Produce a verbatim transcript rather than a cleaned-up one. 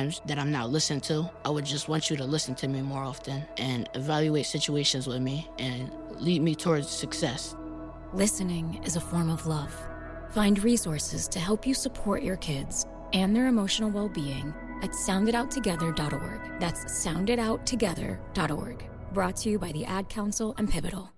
times that I'm not listened to, I would just want you to listen to me more often and evaluate situations with me and lead me towards success. Listening is a form of love. Find resources to help you support your kids and their emotional well-being at sound it out together dot org. That's sound it out together dot org. Brought to you by the Ad Council and Pivotal.